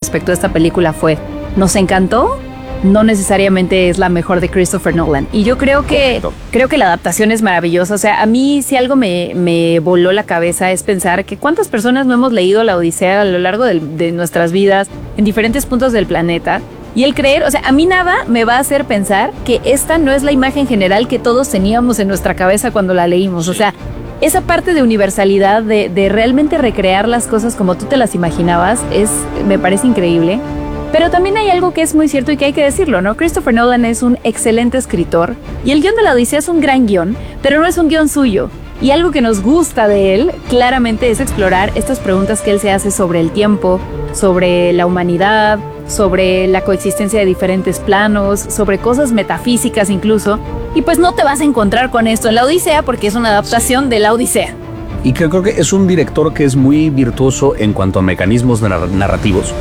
respecto a esta película fue, nos encantó, no necesariamente es la mejor de Christopher Nolan. Y yo creo que la adaptación es maravillosa. O sea, a mí si algo me voló la cabeza es pensar que cuántas personas no hemos leído la Odisea a lo largo de nuestras vidas, en diferentes puntos del planeta. Y el creer, o sea, a mí nada me va a hacer pensar que esta no es la imagen general que todos teníamos en nuestra cabeza cuando la leímos. O sea, esa parte de universalidad, de realmente recrear las cosas como tú te las imaginabas, me parece increíble. Pero también hay algo que es muy cierto y que hay que decirlo, ¿no? Christopher Nolan es un excelente escritor y el guión de la Odisea es un gran guión, pero no es un guión suyo. Y algo que nos gusta de él, claramente, es explorar estas preguntas que él se hace sobre el tiempo, sobre la humanidad, sobre la coexistencia de diferentes planos, sobre cosas metafísicas incluso. Y pues no te vas a encontrar con esto en la Odisea porque es una adaptación de la Odisea. Y creo que es un director que es muy virtuoso en cuanto a mecanismos narrativos.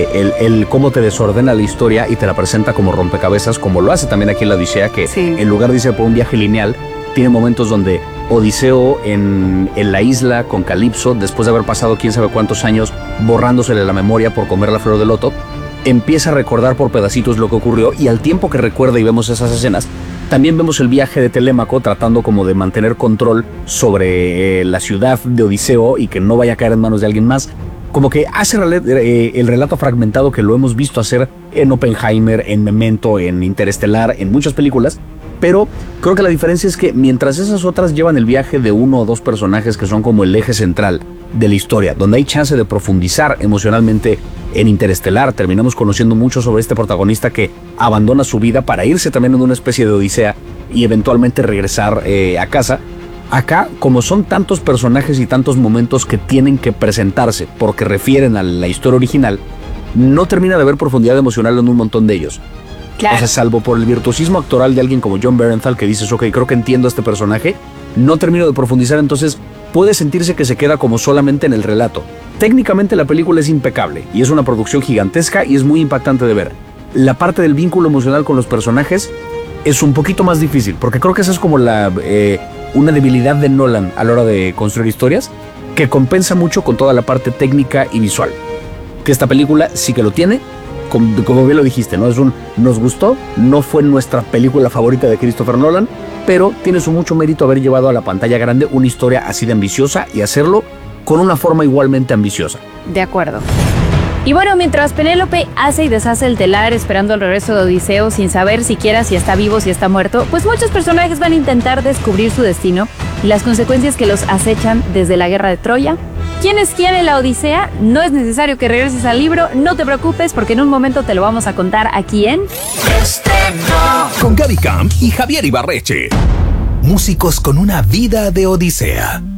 El cómo te desordena la historia y te la presenta como rompecabezas, como lo hace también aquí en la Odisea, que sí, en lugar de irse por un viaje lineal, tiene momentos donde Odiseo en la isla con Calipso, después de haber pasado quién sabe cuántos años borrándosele la memoria por comer la flor de loto, empieza a recordar por pedacitos lo que ocurrió, y al tiempo que recuerda y vemos esas escenas, también vemos el viaje de Telémaco tratando como de mantener control sobre la ciudad de Odiseo y que no vaya a caer en manos de alguien más. Como que hace el relato fragmentado que lo hemos visto hacer en Oppenheimer, en Memento, en Interestelar, en muchas películas. Pero creo que la diferencia es que mientras esas otras llevan el viaje de uno o dos personajes que son como el eje central de la historia, donde hay chance de profundizar emocionalmente, en Interestelar terminamos conociendo mucho sobre este protagonista que abandona su vida para irse también en una especie de odisea y eventualmente regresar a casa. Acá, como son tantos personajes y tantos momentos que tienen que presentarse porque refieren a la historia original, no termina de haber profundidad emocional en un montón de ellos. Claro. O sea, salvo por el virtuosismo actoral de alguien como Jon Bernthal, que dices, ok, creo que entiendo a este personaje, no termino de profundizar, entonces puede sentirse que se queda como solamente en el relato. Técnicamente la película es impecable y es una producción gigantesca y es muy impactante de ver. La parte del vínculo emocional con los personajes es un poquito más difícil, porque creo que esa es como una debilidad de Nolan a la hora de construir historias, que compensa mucho con toda la parte técnica y visual. Que esta película sí que lo tiene, como bien lo dijiste, ¿no? Nos gustó, no fue nuestra película favorita de Christopher Nolan, pero tiene su mucho mérito haber llevado a la pantalla grande una historia así de ambiciosa y hacerlo con una forma igualmente ambiciosa. De acuerdo. Y bueno, mientras Penélope hace y deshace el telar esperando el regreso de Odiseo sin saber siquiera si está vivo o si está muerto, pues muchos personajes van a intentar descubrir su destino y las consecuencias que los acechan desde la guerra de Troya. ¿Quién es quién en la Odisea? No es necesario que regreses al libro, no te preocupes porque en un momento te lo vamos a contar aquí en Estreno con Gaby Camp y Javier Ibarreche. Músicos con una vida de odisea.